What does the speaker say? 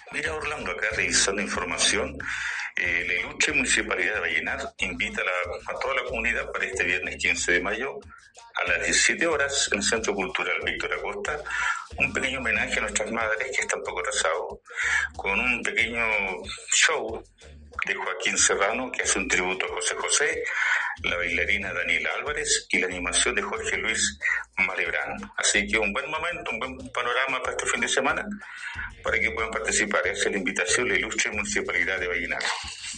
Mira, Orlando, acá revisando información, la ilustre Municipalidad de Vallenar invita a toda la comunidad para este viernes 15 de mayo a las 17 horas en el Centro Cultural Víctor Acosta, un pequeño homenaje a nuestras madres que están poco atrasados, con un pequeño show de Joaquín Serrano, que hace un tributo a José José, la bailarina Daniela Álvarez y la animación de Jorge Luis Malebrán. Así que un buen momento, un buen panorama para este fin de semana, para que puedan participar. Esa es la invitación, la ilustre Municipalidad de Vallenar.